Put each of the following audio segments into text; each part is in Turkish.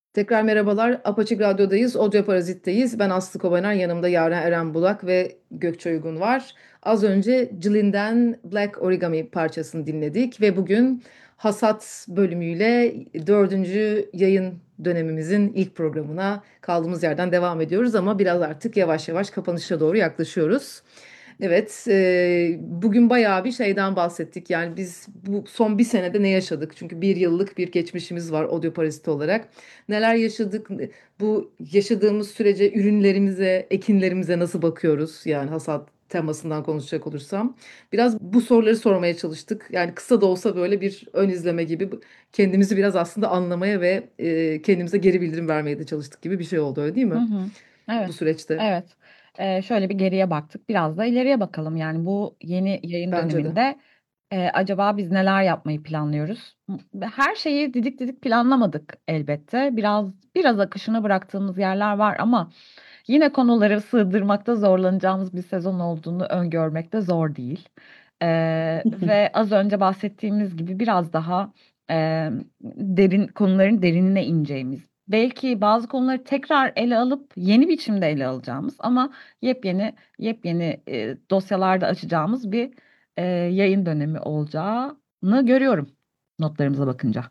Tekrar merhabalar. Apaçık Radyo'dayız. Audio Parazit'teyiz. Ben Aslı Kobaner, yanımda Yaren Eren Bulak ve Gökçe Uygun var. Az önce Jillian'den Black Origami parçasını dinledik ve bugün Hasat bölümüyle dördüncü yayın dönemimizin ilk programına kaldığımız yerden devam ediyoruz ama biraz artık yavaş yavaş kapanışa doğru yaklaşıyoruz. Evet, bugün bayağı bir şeyden bahsettik. Yani biz bu son bir senede ne yaşadık? Çünkü bir yıllık bir geçmişimiz var Audio Parazit olarak. Neler yaşadık? Bu yaşadığımız sürece ürünlerimize, ekinlerimize nasıl bakıyoruz? Yani hasat temasından konuşacak olursam. Biraz bu soruları sormaya çalıştık. Yani kısa da olsa böyle bir ön izleme gibi kendimizi biraz aslında anlamaya ve kendimize geri bildirim vermeye de çalıştık gibi bir şey oldu, öyle değil Hı mi? hı. Bu Evet, süreçte. evet. Şöyle bir geriye baktık, biraz da ileriye bakalım. Yani bu yeni yayın Bence de. döneminde acaba biz neler yapmayı planlıyoruz? Her şeyi didik didik planlamadık elbette. Biraz akışına bıraktığımız yerler var ama yine konuları sığdırmakta zorlanacağımız bir sezon olduğunu öngörmek de zor değil. Ve az önce bahsettiğimiz gibi biraz daha derin konuların derinine ineceğimiz. Belki bazı konuları tekrar ele alıp yeni biçimde ele alacağımız ama yepyeni dosyalarda açacağımız bir yayın dönemi olacağını görüyorum notlarımıza bakınca.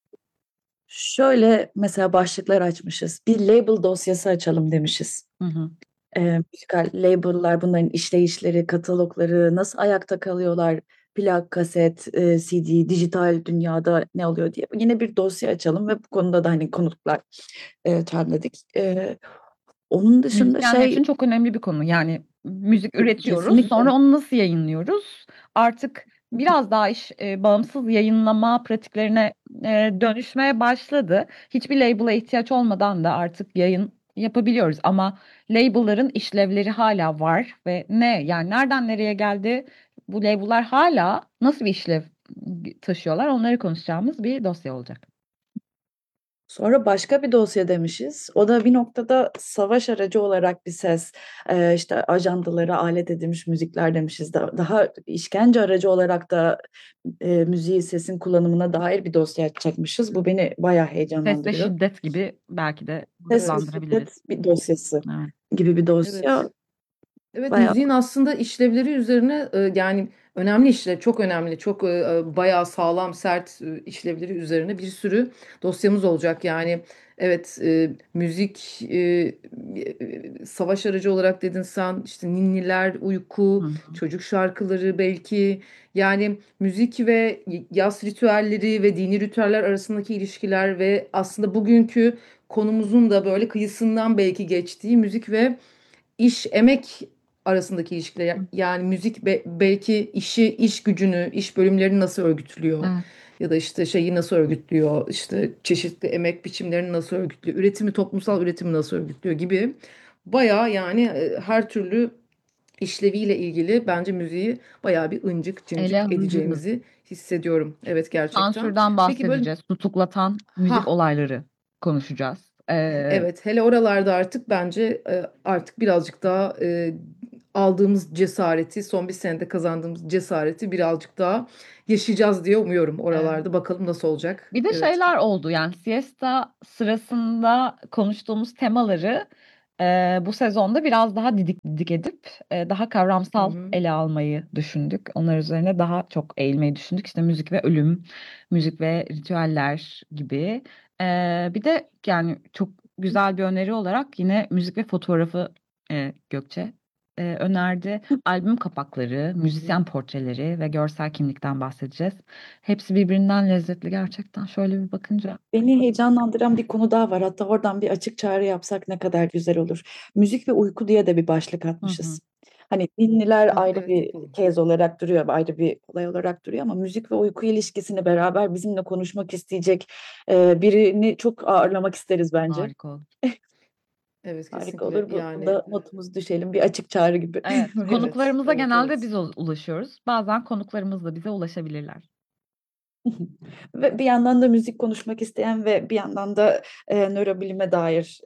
Şöyle mesela başlıklar açmışız. Bir label dosyası açalım demişiz. Hı hı. Müzikal label'lar, bunların işleyişleri, katalogları, nasıl ayakta kalıyorlar, plak, kaset, CD, dijital dünyada ne oluyor diye. Yine bir dosya açalım ve bu konuda da hani konuklar çağırdık. Onun dışında Müzisyenler için şey çok önemli bir konu. Yani müzik üretiyoruz, kesinlikle. sonra onu nasıl yayınlıyoruz? Artık biraz daha bağımsız yayınlama pratiklerine dönüşmeye başladı. Hiçbir label'a ihtiyaç olmadan da artık yayın yapabiliyoruz. Ama label'ların işlevleri hala var ve yani nereden nereye geldi? Bu label'lar hala nasıl bir işlev taşıyorlar? Onları konuşacağımız bir dosya olacak. Sonra başka bir dosya demişiz. O da bir noktada savaş aracı olarak bir ses, işte ajandalara alet edilmiş müzikler demişiz. Daha işkence aracı olarak da müziği, sesin kullanımına dair bir dosya açacakmışız. Bu beni bayağı Ses ve heyecanlandırıyor. şiddet gibi belki de Ses ve adlandırabiliriz. şiddet bir dosyası Evet. gibi bir dosya. Evet. Evet, Bayağı müziğin aslında işlevleri üzerine yani önemli işlev, çok önemli, çok bayağı sağlam, sert işlevleri üzerine bir sürü dosyamız olacak. Yani evet, müzik savaş aracı olarak dedin sen, işte ninniler, Hı uyku, hı. çocuk şarkıları belki, yani müzik ve yas ritüelleri ve dini ritüeller arasındaki ilişkiler ve aslında bugünkü konumuzun da böyle kıyısından belki geçtiği müzik ve iş emek arasındaki ilişkiler, yani müzik belki iş gücünü, iş bölümlerini nasıl örgütlüyor Evet. ya da işte şeyi nasıl örgütlüyor, işte çeşitli emek biçimlerini nasıl örgütlüyor, üretimi, toplumsal üretimi nasıl örgütlüyor gibi bayağı, yani her türlü işleviyle ilgili bence müziği bayağı bir incik Ele cincik alınacağız. edeceğimizi hissediyorum. Evet, gerçekten. Sansürden Peki böyle, bahsedeceğiz. Tutuklatan müzik ha, olayları konuşacağız. evet, hele oralarda artık bence artık birazcık daha aldığımız cesareti, son bir senede kazandığımız cesareti birazcık daha yaşayacağız diye umuyorum Evet. oralarda. Bakalım nasıl olacak. Bir de Evet. şeyler oldu, yani siesta sırasında konuştuğumuz temaları bu sezonda biraz daha didik didik edip daha Hı kavramsal hı. ele almayı düşündük. Onlar üzerine daha çok eğilmeyi düşündük. İşte müzik ve ölüm, müzik ve ritüeller gibi. Bir de yani çok güzel bir öneri olarak yine müzik ve fotoğrafı Gökçe önerdi. Albüm kapakları, Hı hı. müzisyen portreleri ve görsel kimlikten bahsedeceğiz. Hepsi birbirinden lezzetli gerçekten. Şöyle bir bakınca. beni heyecanlandıran bir konu daha var. Hatta oradan bir açık çağrı yapsak ne kadar güzel olur. Müzik ve uyku diye de bir başlık Hı hı. atmışız. Hani ninniler Ah, ayrı evet, bir yapalım. kez olarak duruyor, ayrı bir olay olarak duruyor ama müzik ve uyku ilişkisini beraber bizimle konuşmak isteyecek birini çok ağırlamak isteriz bence. Harika olur. Evet, Harika kesinlikle, olur. yani Bunda notumuzu düşelim. Bir açık çağrı gibi Evet, buraya. evet, konuklarımıza evet, genelde evet. biz ulaşıyoruz. Bazen konuklarımız da bize ulaşabilirler. Ve bir yandan da müzik konuşmak isteyen ve bir yandan da nörobilime dair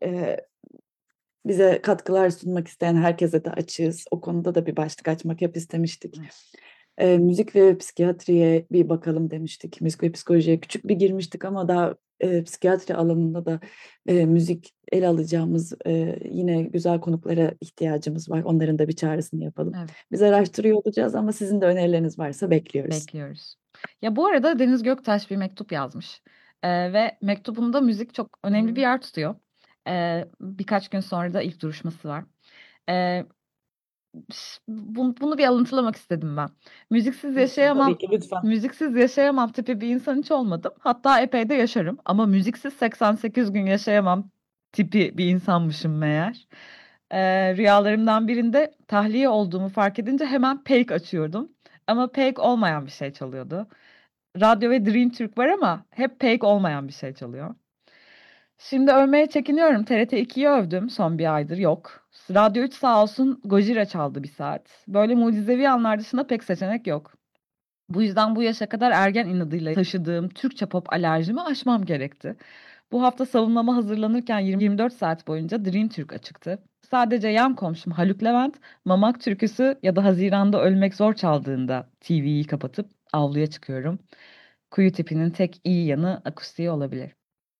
bize katkılar sunmak isteyen herkese de açığız. O konuda da bir başlık açmak hep istemiştik. Müzik ve psikiyatriye bir bakalım demiştik. Müzik ve psikolojiye küçük bir girmiştik ama daha psikiyatri alanında da müzik ele alacağımız yine güzel konuklara ihtiyacımız var. Onların da bir çağrısını yapalım. Evet, Biz araştırıyor olacağız ama sizin de önerileriniz varsa bekliyoruz. bekliyoruz. Ya bu arada Deniz Göktaş bir mektup yazmış. Ve mektubunda müzik çok önemli bir yer tutuyor. Birkaç gün sonra da ilk duruşması var. Ee, bunu bir alıntılamak istedim ben. Müziksiz yaşayamam, Tabii ki lütfen. müziksiz yaşayamam tipi bir insan hiç olmadım. Hatta epey de yaşarım. Ama müziksiz 88 gün yaşayamam tipi bir insanmışım meğer. Rüyalarımdan birinde tahliye olduğumu fark edince hemen Peik açıyordum. Ama Peik olmayan bir şey çalıyordu. Radyo ve Dream Türk var ama hep Peik olmayan bir şey çalıyor. Şimdi övmeye çekiniyorum. TRT 2'yi övdüm son bir aydır yok. Radyo 3 sağ olsun Gojira çaldı bir saat. Böyle mucizevi anlar dışında pek seçenek yok. Bu yüzden bu yaşa kadar ergen inadıyla taşıdığım Türkçe pop alerjimi aşmam gerekti. Bu hafta savunmama hazırlanırken 24 saat boyunca Dream Türk açıktı. Sadece yan komşum Haluk Levent, Mamak türküsü ya da Haziran'da Ölmek Zor çaldığında TV'yi kapatıp avluya çıkıyorum. Kuyu tipinin tek iyi yanı akustiği olabilir.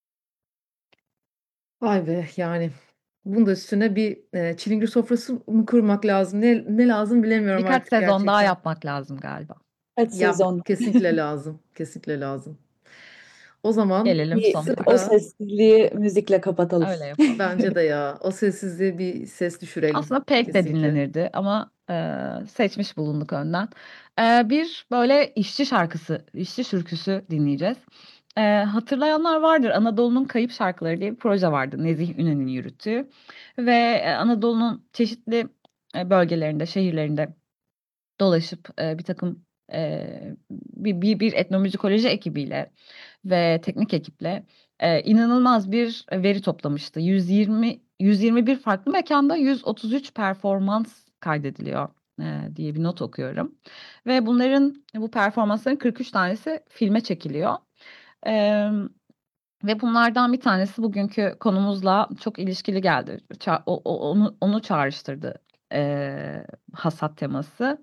Vay be, yani bunun da üstüne bir çilingir sofrası mı kurmak lazım? Ne lazım bilemiyorum Birkaç artık sezon daha gerçekten. yapmak lazım galiba. Kaç Ya sezon kesinlikle lazım. Kesinlikle lazım. O zaman Gelelim bir son o sırada parça. sessizliği müzikle kapatalım. Öyle yapalım. bence de ya o sessizliğe bir ses düşürelim. Aslında pek de Kesinlikle. dinlenirdi ama seçmiş bulunduk önden. Bir böyle işçi şarkısı, işçi türküsü dinleyeceğiz. Hatırlayanlar vardır. Anadolu'nun Kayıp Şarkıları diye bir proje vardı. Nezih Ünen'in yürüttüğü. Ve Anadolu'nun çeşitli bölgelerinde, şehirlerinde dolaşıp bir takım bir etnomüzikoloji ekibiyle ve teknik ekiple inanılmaz bir veri toplamıştı. 121 farklı mekanda 133 performans kaydediliyor diye bir not okuyorum. Ve bu performansların 43 tanesi filme çekiliyor. E, Ve bunlardan bir tanesi bugünkü konumuzla çok ilişkili geldi. Onu çağrıştırdı hasat teması.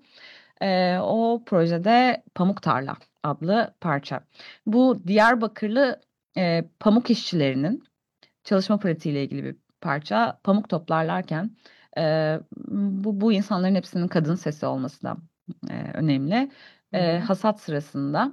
O projede Pamuk Tarla adlı parça. Bu Diyarbakırlı pamuk işçilerinin çalışma pratiğiyle ilgili bir parça. Pamuk toplarlarken bu insanların hepsinin kadın sesi olması da önemli. Hı hı. Hasat sırasında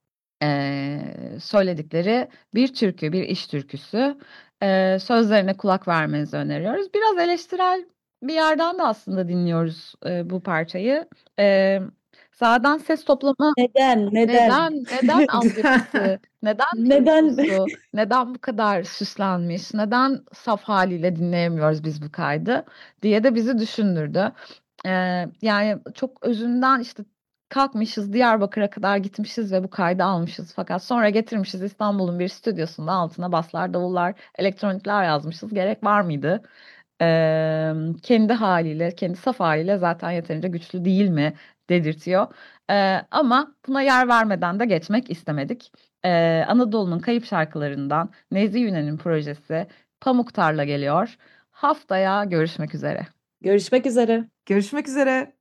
söyledikleri bir türkü, bir iş türküsü. Sözlerine kulak vermenizi öneriyoruz. Biraz eleştirel bir yerden de aslında dinliyoruz bu parçayı. Eee Sağdan ses toplama Neden? neden altyapısı, neden Neden? temposu, neden bu kadar süslenmiş, neden saf haliyle dinleyemiyoruz biz bu kaydı diye de bizi düşündürdü. Yani çok özünden işte kalkmışız Diyarbakır'a kadar gitmişiz ve bu kaydı almışız. Fakat sonra getirmişiz İstanbul'un bir stüdyosunda altına baslar, davullar, elektronikler yazmışız. Gerek var mıydı? Kendi haliyle, kendi saf haliyle zaten yeterince güçlü değil mi dedirtiyor. Ama buna yer vermeden de geçmek istemedik. Anadolu'nun kayıp şarkılarından Nezih Ünen'in projesi Pamuk Tarla geliyor. Haftaya görüşmek üzere. Görüşmek üzere. Görüşmek üzere.